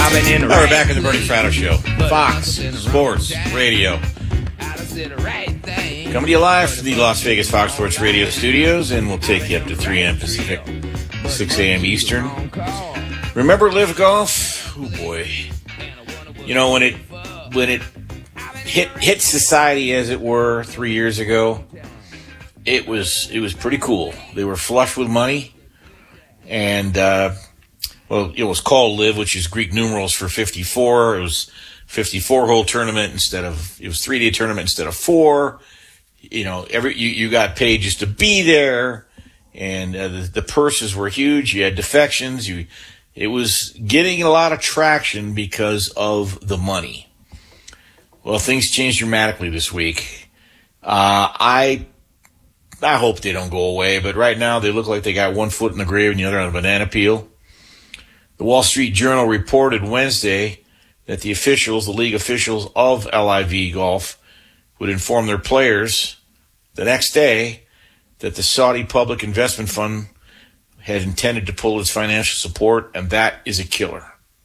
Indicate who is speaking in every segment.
Speaker 1: All right, we're back in the Bernie Fratto Show. Fox Sports Radio. Coming to you live from the Las Vegas Fox Sports Radio studios, and we'll take you up to 3 a.m. Pacific, 6 a.m. Eastern. Remember Live Golf? Oh, boy. You know, when it hit society, as it were, 3 years ago, it was pretty cool. They were flush with money, and well, it was called Live, which is Greek numerals for 54. It was 54-hole tournament it was 3-day tournament instead of 4. You know, you got paid just to be there, and the purses were huge. You had defections. It was getting a lot of traction because of the money. Well, things changed dramatically this week. I hope they don't go away, but right now they look like they got one foot in the grave and the other on a banana peel. The Wall Street Journal reported Wednesday that the league officials of LIV Golf, would inform their players the next day that the Saudi Public Investment Fund had intended to pull its financial support, and that is a killer.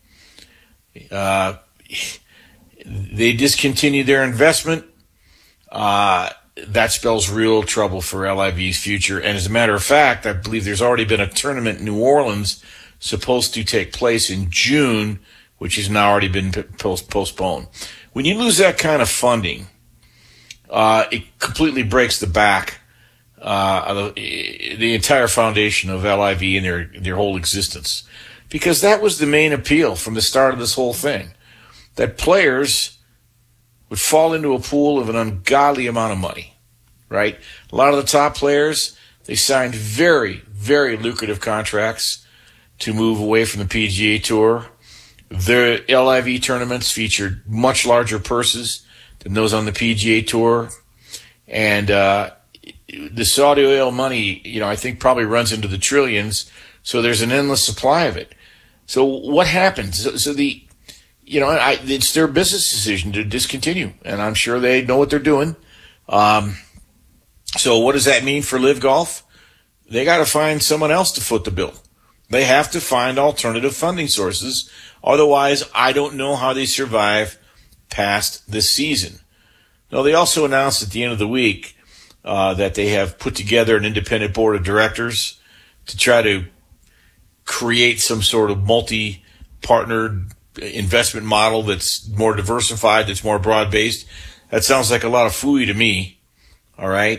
Speaker 1: They discontinued their investment. That spells real trouble for LIV's future. And as a matter of fact, I believe there's already been a tournament in New Orleans supposed to take place in June, which has now already been postponed. When you lose that kind of funding, it completely breaks the back of the entire foundation of LIV and their whole existence. Because that was the main appeal from the start of this whole thing, that players would fall into a pool of an ungodly amount of money, right? A lot of the top players, they signed very, very lucrative contracts to move away from the PGA Tour. The LIV tournaments featured much larger purses than those on the PGA Tour. And the Saudi oil money, I think probably runs into the trillions, so there's an endless supply of it. So what happens? It's their business decision to discontinue, and I'm sure they know what they're doing. So what does that mean for Live Golf? They got to find someone else to foot the bill. They have to find alternative funding sources. Otherwise, I don't know how they survive past this season. Now, they also announced at the end of the week that they have put together an independent board of directors to try to create some sort of multi-partnered investment model that's more diversified, that's more broad-based. That sounds like a lot of phooey to me. All right.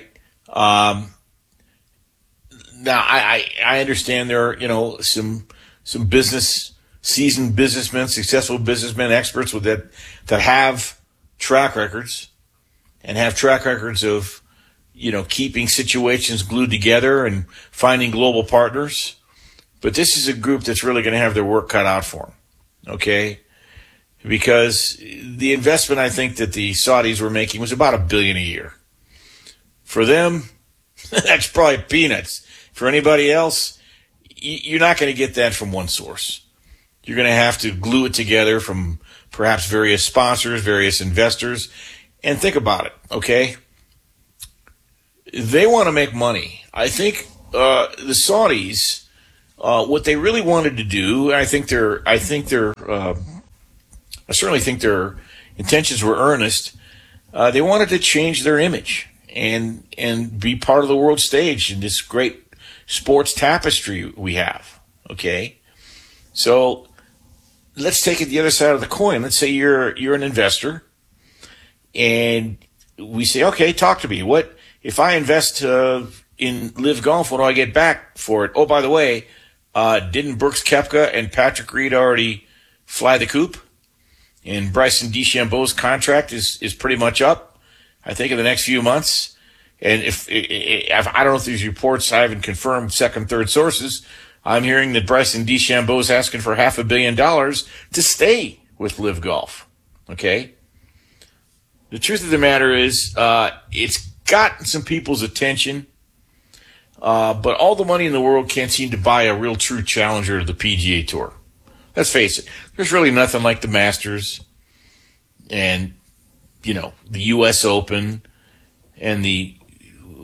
Speaker 1: Now I understand there are, some seasoned businessmen, successful businessmen, experts with that have track records and have track records of, keeping situations glued together and finding global partners. But this is a group that's really going to have their work cut out for them. Okay. Because the investment I think that the Saudis were making was about $1 billion a year. For them, that's probably peanuts. For anybody else, you're not going to get that from one source. You're going to have to glue it together from perhaps various sponsors, various investors. And think about it, okay? They want to make money. I think the Saudis, what they really wanted to do, I certainly think their intentions were earnest. They wanted to change their image and be part of the world stage in this great sports tapestry we have. Okay, so let's take it the other side of the coin. Let's say you're an investor, and we say, okay, talk to me. What if I invest in Live Golf? What do I get back for it? Oh, by the way, didn't Brooks Koepka and Patrick Reed already fly the coop? And Bryson DeChambeau's contract is pretty much up, I think, in the next few months. And if I don't know if these reports, I haven't confirmed second, third sources, I'm hearing that Bryson DeChambeau is asking for $500 million to stay with Live Golf. Okay? The truth of the matter is, it's gotten some people's attention, but all the money in the world can't seem to buy a real true challenger to the PGA Tour. Let's face it, there's really nothing like the Masters and, the U.S. Open and the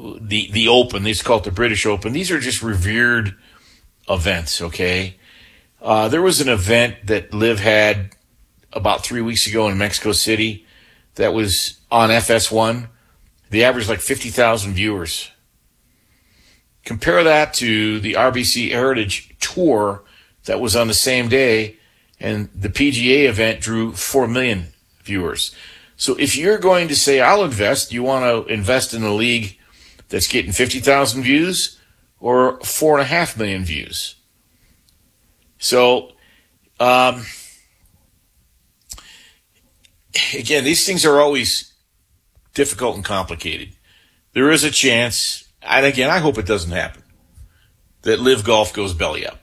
Speaker 1: Open. They call it the British Open. These are just revered events, okay? There was an event that Liv had about 3 weeks ago in Mexico City that was on FS1. The average like 50,000 viewers. Compare that to the RBC Heritage Tour that was on the same day, and the PGA event drew 4 million viewers. So if you're going to say, I'll invest, you want to invest in a league that's getting 50,000 views or 4.5 million views. So, again, these things are always difficult and complicated. There is a chance, and again, I hope it doesn't happen, that Liv Golf goes belly up.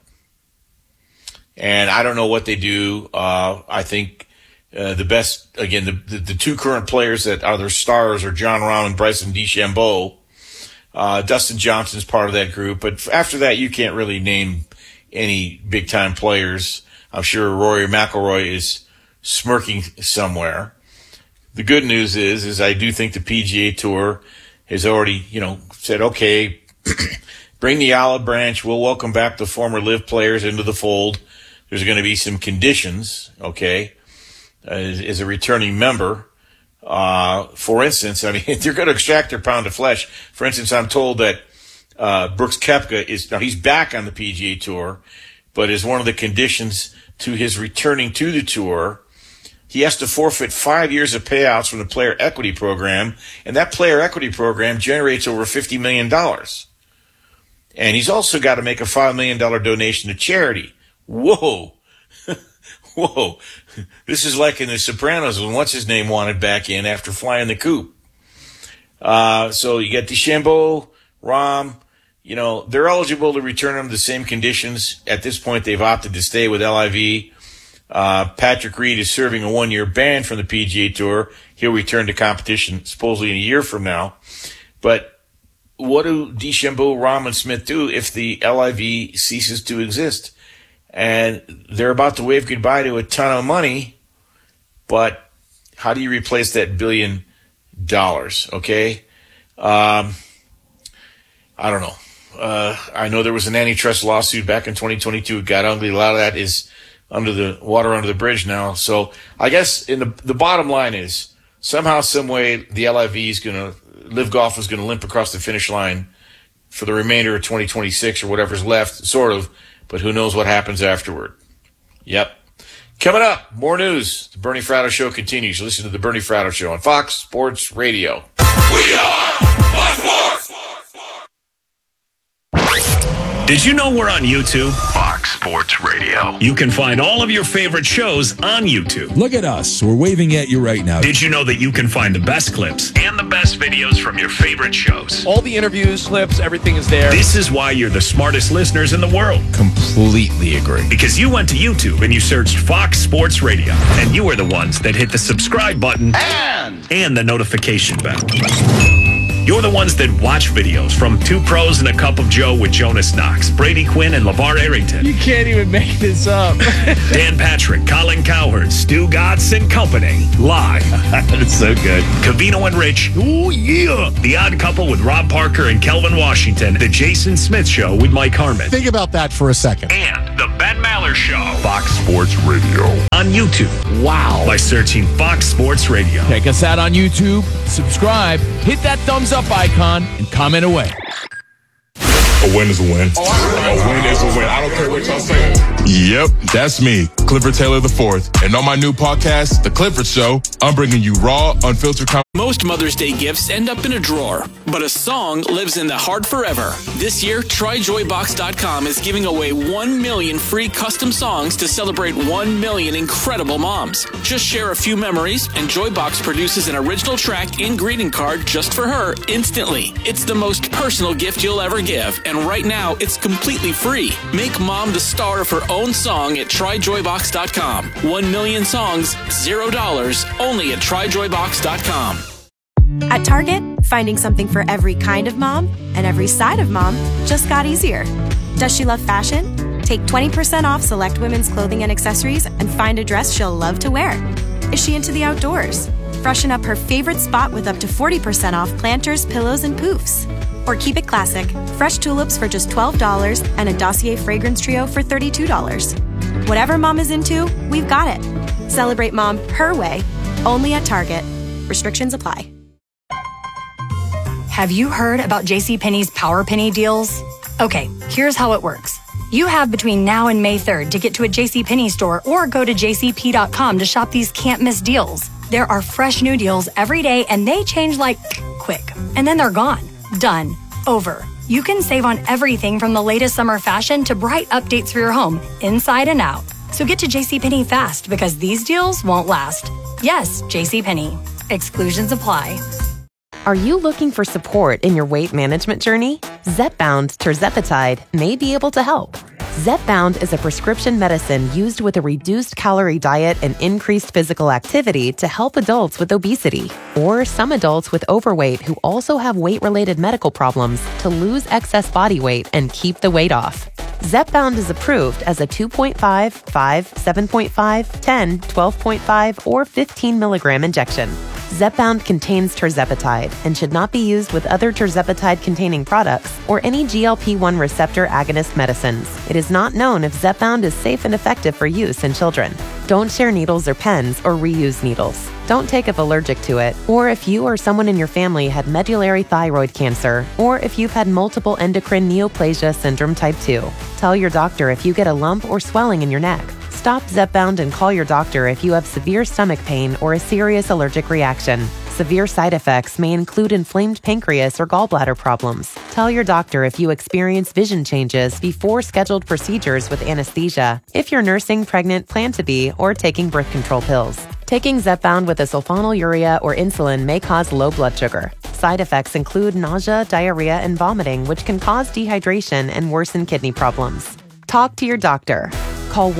Speaker 1: And I don't know what they do. I think the best, again, the two current players that are their stars are Jon Rahm and Bryson DeChambeau. Dustin Johnson's part of that group. But after that, you can't really name any big-time players. I'm sure Rory McIlroy is smirking somewhere. The good news is I do think the PGA Tour has already, said, okay, bring the olive branch. We'll welcome back the former Liv players into the fold. There's going to be some conditions, okay, as a returning member. For instance, I mean, they're going to extract their pound of flesh. For instance, I'm told that Brooks Koepka now he's back on the PGA Tour, but as one of the conditions to his returning to the tour, he has to forfeit 5 years of payouts from the player equity program, and that player equity program generates over $50 million. And he's also got to make a $5 million donation to charity. Whoa. Whoa. This is like in The Sopranos when what's-his-name wanted back in after flying the coop. So you got DeChambeau, Rahm, they're eligible to return under the same conditions. At this point, they've opted to stay with LIV. Patrick Reed is serving a 1-year ban from the PGA Tour. He'll return to competition supposedly in a year from now. But what do DeChambeau, Rahm, and Smith do if the LIV ceases to exist? And they're about to wave goodbye to a ton of money, but how do you replace that $1 billion? Okay? I don't know. I know there was an antitrust lawsuit back in 2022. It got ugly. A lot of that is under the water under the bridge now. So I guess the bottom line is somehow, some way, the LIV is going to, Liv Golf is going to limp across the finish line for the remainder of 2026 or whatever's left, sort of. But who knows what happens afterward. Yep. Coming up, more news. The Bernie Fratto Show continues. Listen to the Bernie Fratto Show on Fox Sports Radio.
Speaker 2: We are Fox Sports. Did you know we're on YouTube? Fox Sports Radio. You can find all of your favorite shows on YouTube.
Speaker 3: Look at us. We're waving at you right now.
Speaker 2: Did you know that you can find the best clips and the best videos from your favorite shows?
Speaker 4: All the interviews, clips, everything is there.
Speaker 2: This is why you're the smartest listeners in the world.
Speaker 3: Completely agree.
Speaker 2: Because you went to YouTube and you searched Fox Sports Radio. And you are the ones that hit the subscribe button and the notification bell. You're the ones that watch videos from Two Pros and a Cup of Joe with Jonas Knox, Brady Quinn, and LeVar Arrington.
Speaker 4: You can't even make this up.
Speaker 2: Dan Patrick, Colin Cowherd, Stu Gatz and Company. Live.
Speaker 3: That's so good.
Speaker 2: Covino and Rich. Oh, yeah. The Odd Couple with Rob Parker and Kelvin Washington. The Jason Smith Show with Mike Harmon.
Speaker 5: Think about that for a second.
Speaker 2: And the Ben Maller Show.
Speaker 3: Fox Sports Radio.
Speaker 2: On YouTube.
Speaker 4: Wow.
Speaker 2: By searching Fox Sports Radio.
Speaker 4: Check us out on YouTube. Subscribe. Hit that thumbs up icon and comment away.
Speaker 3: A win is a win. A win is a win. I don't care what y'all say. Yep, that's me, Clifford Taylor IV. And on my new podcast, The Clifford Show, I'm bringing you raw, unfiltered conversation.
Speaker 6: Most Mother's Day gifts end up in a drawer, but a song lives in the heart forever. This year, TryJoyBox.com is giving away 1 million free custom songs to celebrate 1 million incredible moms. Just share a few memories, and Joybox produces an original track and greeting card just for her instantly. It's the most personal gift you'll ever give, and right now, it's completely free. Make mom the star of her own song at TryJoyBox.com. 1 million songs, $0, only at TryJoyBox.com.
Speaker 7: At Target, finding something for every kind of mom and every side of mom just got easier. Does she love fashion? Take 20% off select women's clothing and accessories and find a dress she'll love to wear. Is she into the outdoors? Freshen up her favorite spot with up to 40% off planters, pillows, and poofs. Or keep it classic, fresh tulips for just $12 and a Dossier fragrance trio for $32. Whatever mom is into, we've got it. Celebrate mom her way, only at Target. Restrictions apply.
Speaker 5: Have you heard about JCPenney's Power Penny deals? Okay, here's how it works. You have between now and May 3rd to get to a JCPenney store or go to jcp.com to shop these can't-miss deals. There are fresh new deals every day, and they change like quick. And then they're gone. Done. Over. You can save on everything from the latest summer fashion to bright updates for your home, inside and out. So get to JCPenney fast because these deals won't last. Yes, JCPenney. Exclusions apply.
Speaker 8: Are you looking for support in your weight management journey? Zepbound tirzepatide may be able to help. Zepbound is a prescription medicine used with a reduced calorie diet and increased physical activity to help adults with obesity or some adults with overweight who also have weight-related medical problems to lose excess body weight and keep the weight off. Zepbound is approved as a 2.5, 5, 7.5, 10, 12.5, or 15 milligram injection. Zepbound contains tirzepatide and should not be used with other tirzepatide-containing products or any GLP-1 receptor agonist medicines. It is not known if Zepbound is safe and effective for use in children. Don't share needles or pens or reuse needles. Don't take if allergic to it, or if you or someone in your family had medullary thyroid cancer, or if you've had multiple endocrine neoplasia syndrome type 2. Tell your doctor if you get a lump or swelling in your neck. Stop Zepbound and call your doctor if you have severe stomach pain or a serious allergic reaction. Severe side effects may include inflamed pancreas or gallbladder problems. Tell your doctor if you experience vision changes before scheduled procedures with anesthesia, if you're nursing, pregnant, plan to be, or taking birth control pills. Taking Zepbound with a sulfonylurea or insulin may cause low blood sugar. Side effects include nausea, diarrhea, and vomiting, which can cause dehydration and worsen kidney problems. Talk to your doctor. Call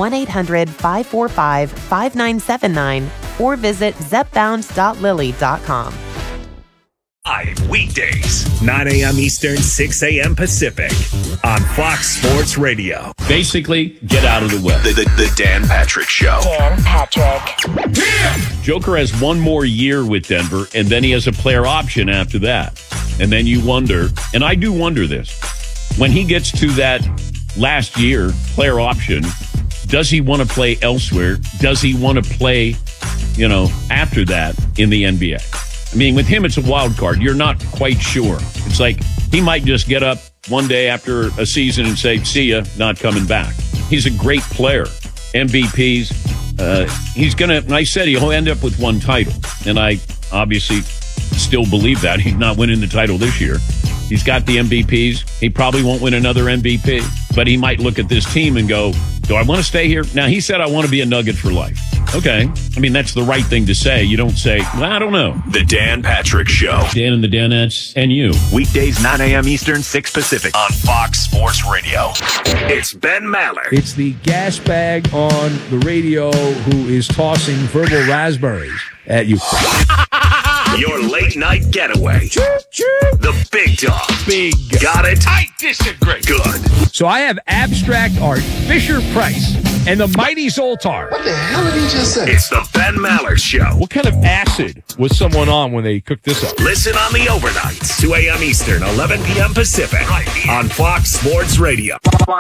Speaker 8: 1-800-545-5979 or visit zepbound.lily.com.
Speaker 2: Live weekdays, 9 a.m. Eastern, 6 a.m. Pacific on Fox Sports Radio.
Speaker 9: Basically, get out of the way.
Speaker 2: The Dan Patrick Show.
Speaker 5: Dan Patrick.
Speaker 9: Joker has one more year with Denver, and then he has a player option after that. And then you wonder, and I do wonder this, when he gets to that last year player option, does he want to play elsewhere? Does he want to play, after that in the NBA? I mean, with him, it's a wild card. You're not quite sure. It's like he might just get up one day after a season and say, see ya, not coming back. He's a great player. MVPs. He's going to, I said he'll end up with one title. And I obviously still believe that. He's not winning the title this year. He's got the MVPs. He probably won't win another MVP. But he might look at this team and go, do I want to stay here? Now, he said, I want to be a Nugget for life. Okay. I mean, that's the right thing to say. You don't say, well, I don't know.
Speaker 2: The Dan Patrick Show.
Speaker 9: Dan and the Danettes and you.
Speaker 2: Weekdays, 9 a.m. Eastern, 6 Pacific on Fox Sports Radio. It's Ben Maller.
Speaker 10: It's the gas bag on the radio who is tossing verbal raspberries at you.
Speaker 2: Your late night getaway. The big dog.
Speaker 10: Big.
Speaker 2: Got it?
Speaker 9: I disagree.
Speaker 2: Good.
Speaker 10: So I have abstract art, Fisher-Price, and the mighty Zoltar.
Speaker 11: What the hell did he just say?
Speaker 2: It's the Ben Maller Show.
Speaker 10: What kind of acid was someone on when they cooked this up?
Speaker 2: Listen on the overnights, 2 a.m. Eastern, 11 p.m. Pacific, right here on Fox Sports Radio.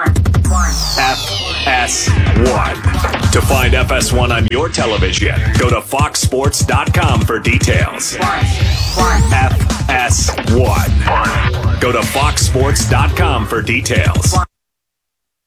Speaker 2: FS1. To find FS1 on your television, go to foxsports.com for details. FS1. Go to foxsports.com for details.